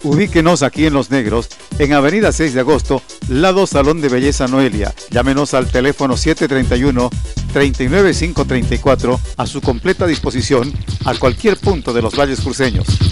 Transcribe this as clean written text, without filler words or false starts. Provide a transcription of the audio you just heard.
Ubíquenos aquí en Los Negros, en Avenida 6 de Agosto, lado Salón de Belleza Noelia. Llámenos al teléfono 731-39534 a su completa disposición a cualquier punto de los valles cruceños.